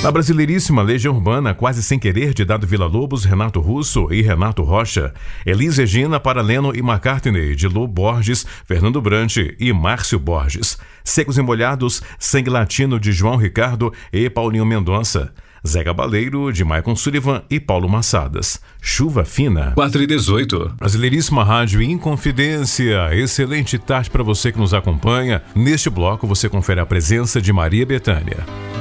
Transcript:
Na Brasileiríssima, Legião Urbana, Quase Sem Querer, de Dado Villa-Lobos, Renato Russo e Renato Rocha. Elis Regina para Lennon e McCartney, de Lô Borges, Fernando Brant e Márcio Borges. Secos e Molhados, Sangue Latino, de João Ricardo e Paulinho Mendonça. Zé Cabaleiro, de Maicon Sullivan e Paulo Massadas. Chuva Fina. 4h18. Brasileiríssima Rádio Inconfidência. Excelente tarde para você que nos acompanha. Neste bloco você confere a presença de Maria Bethânia.